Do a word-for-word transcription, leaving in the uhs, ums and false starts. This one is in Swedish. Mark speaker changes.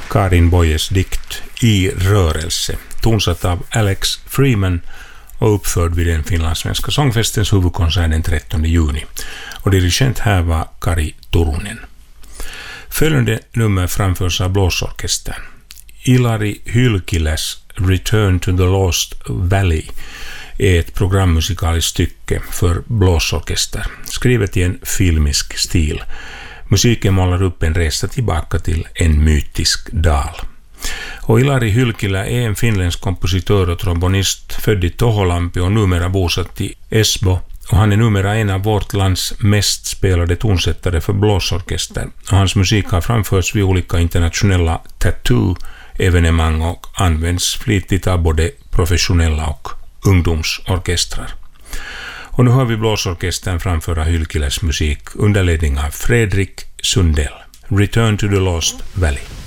Speaker 1: Karin Boyes dikt I rörelse, tonsatt av Alex Freeman och uppförd vid den finlandssvenska sångfestens huvudkonsert den trettonde juni. Och dirigent här var Kari Turunen. Följande nummer framförs av blåsorkestern. Ilari Hylkiläs Return to the Lost Valley är ett programmusikaliskt stycke för blåsorkester, skrivet i en filmisk stil. Musiken målar upp en resa tillbaka till en mytisk dal. Och Ilari Hylkilä är en finländsk kompositör och trombonist född i Toholampi och numera bosatt i Esbo. Och han är numera en av vårt lands mest spelade tonsättare för blåsorkester. Och hans musik har framförts vid olika internationella tattoo-evenemang och används flitigt av både professionella och ungdomsorkestrar. Och nu hör vi blåsorkestern framföra Hylkiläs musik under ledning av Fredrik Sundell. Return to the Lost Valley.